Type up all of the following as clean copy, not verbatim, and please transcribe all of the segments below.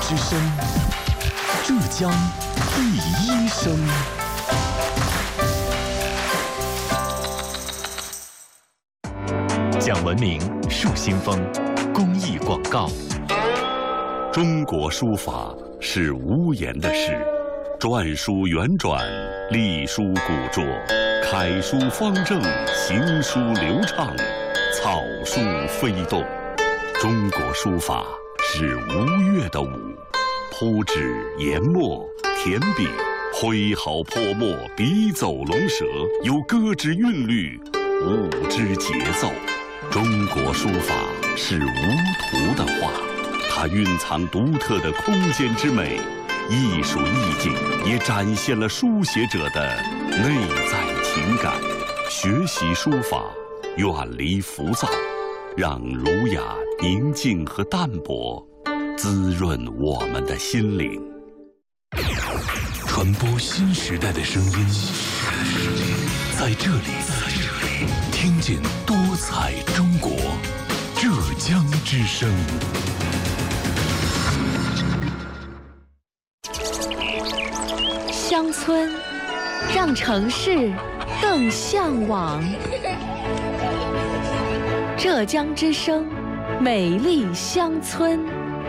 之声，浙江第一声。讲文明树新风，公益广告。中国书法是无言的诗，篆书圆转，隶书古拙，楷书方正，行书流畅，草书飞动。中国书法是吴越的武，铺纸、研墨、填笔，挥毫泼墨，笔走龙蛇，有歌之韵律，舞之节奏。中国书法是无图的画，它蕴藏独特的空间之美，艺术意境也展现了书写者的内在情感。学习书法，远离浮躁，让儒雅、宁静和淡泊滋润我们的心灵。传播新时代的声音，在这里，听见多彩中国，浙江之声。 乡村，让城市更向往。浙江之声，美丽乡村。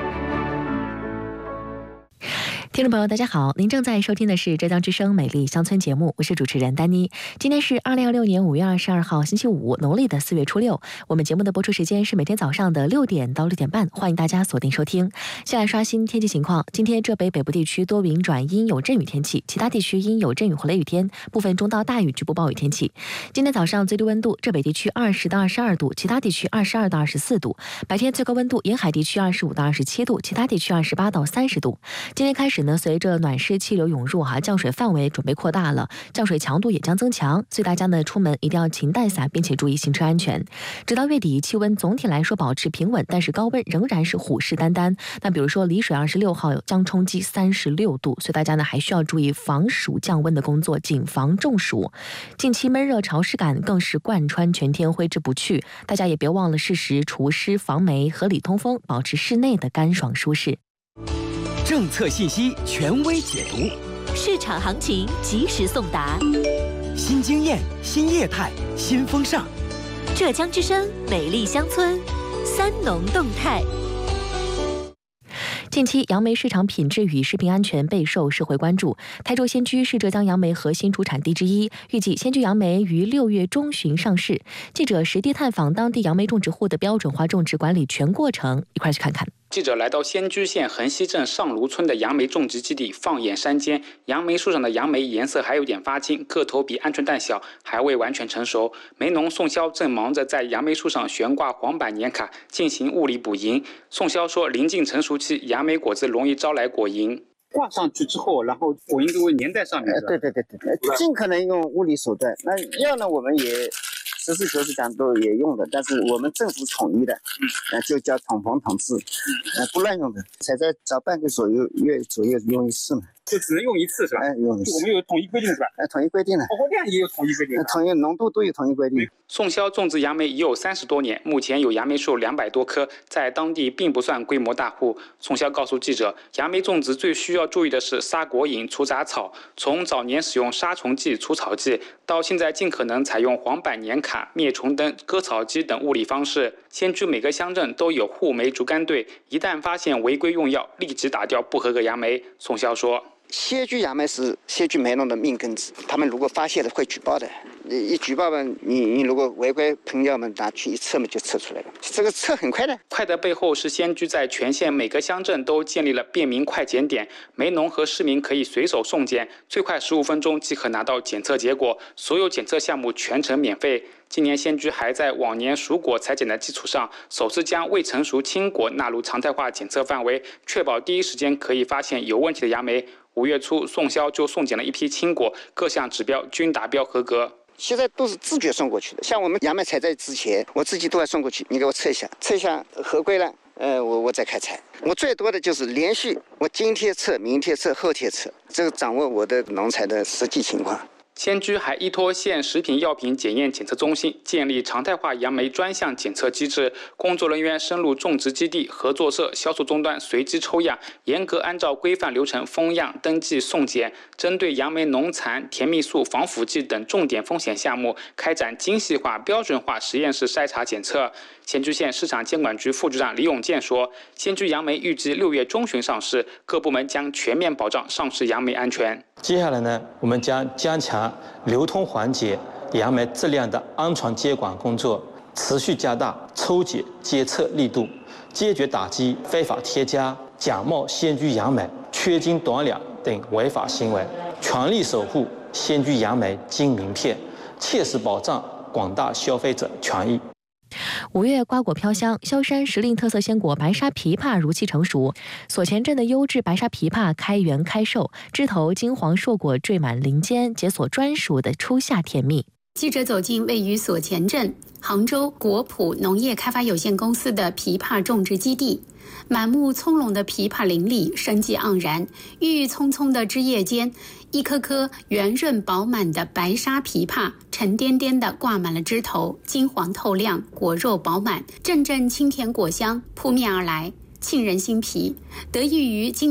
听众朋友大家好，您正在收听的是浙江之声美丽乡村节目，我是主持人丹妮。今天是2026年5月22号星期五，农历的4月初6。我们节目的播出时间是每天早上的6点到6点半，欢迎大家锁定收听。先来刷新天气情况，今天浙北北部地区多云转阴有阵雨天气，其他地区阴有阵雨或雷雨天，部分中到大雨局部暴雨天气。今天早上最低温度浙北地区20到22度，其他地区22到24度。白天最高温度沿海地区25到27度，其他地区28到30度。今天开始随着暖湿气流涌入降水范围准备扩大了，降水强度也将增强，所以大家呢出门一定要勤带伞，并且注意行车安全。直到月底，气温总体来说保持平稳，但是高温仍然是虎视眈眈。那比如说丽水26号将冲击36度，所以大家呢还需要注意防暑降温的工作，谨防中暑。近期闷热潮湿感更是贯穿全天，挥之不去，大家也别忘了适时除湿防霉，合理通风，保持室内的干爽舒适。 政策信息权威解读， 市场行情及时送达， 新经验、新业态、新风尚。 浙江之声美丽乡村，三农动态。 近期杨梅市场品质与食品安全备受社会关注。台州仙居是浙江杨梅核心主产地之一，预计仙居杨梅于6月中旬上市。记者实地探访当地杨梅种植户的标准化种植管理全过程，一块去看看。 记者来到仙居县横溪镇上芦村的杨梅种植基地，放眼山间，杨梅树上的杨梅颜色还有点发青，个头比鹌鹑蛋小，还未完全成熟。梅农宋潇正忙着在杨梅树上悬挂黄板年卡，进行物理补银。宋潇说，临近成熟期，杨梅果子容易招来果蝇。 挂上去之后，然后果蝇就会粘在上面。 对，尽可能用物理手段。那药呢，我们也实事求是讲都也用的，但是我们政府统一的，就叫统防统治，不乱用的，才在早半个月左右用一次嘛。 就只能用一次是吧？ 用一次。 我们有统一规定是吧？ 统一规定的。 包括量也有统一规定。 统一浓度都有统一规定。 宋潇种植杨梅已有30多年，目前有杨梅树200多棵，在当地并不算规模大户。宋潇告诉记者，杨梅种植最需要注意的是杀果蝇、除杂草。从早年使用杀虫剂、除草剂，到现在尽可能采用黄板年卡、灭虫灯、割草机等物理方式。仙居每个乡镇都有护梅竹竿队，一旦发现违规用药，立即打掉不合格杨梅。宋潇说， 仙居杨梅是仙居梅农的命根子，他们如果发现了会举报的，一举报嘛，你如果违规喷药嘛，拿去一测嘛就测出来了，这个测很快的。 快的背后是仙居在全县每个乡镇都建立了便民快检点，梅农和市民可以随手送检，最快15分钟即可拿到检测结果，所有检测项目全程免费。今年仙居还在往年熟果采检的基础上，首次将未成熟青果纳入常态化检测范围，确保第一时间可以发现有问题的杨梅。5月初，宋潇就送检了一批青果，各项指标均达标合格。 现在都是自觉送过去的，像我们杨梅采摘之前，我自己都要送过去，你给我测一下合规了，我再开采。我最多的就是连续，我今天测、明天测、后天测，这个掌握我的农采的实际情况。 仙居还依托县食品药品检验检测中心，建立常态化杨梅专项检测机制，工作人员深入种植基地、合作社、销售终端随机抽样，严格按照规范流程封样、登记、送检，针对杨梅农残、甜蜜素、防腐剂等重点风险项目，开展精细化、标准化实验室筛查检测。仙居县市场监管局副局长李永健说，仙居杨梅预计6月中旬上市，各部门将全面保障上市杨梅安全。 接下来呢，我们将加强流通环节杨梅质量的安全监管工作，持续加大抽检监测力度，坚决打击非法添加、假冒仙居杨梅、缺斤短两等违法行为，全力守护仙居杨梅金名片，切实保障广大消费者权益。 5月瓜果飘香，萧山时令特色鲜果白沙枇杷如期成熟。所前镇的优质白沙枇杷开园开售，枝头金黄硕果缀满林间，解锁专属的初夏甜蜜。 记者走进位于所前镇杭州国普农业开发有限公司的枇杷种植基地。满目葱茏的枇杷林里生机盎然，郁郁葱葱的枝叶间，一颗颗圆润饱满的白沙枇杷沉甸甸地挂满了枝头，金黄透亮，果肉饱满，阵阵清甜果香扑面而来，沁人心脾。得益于今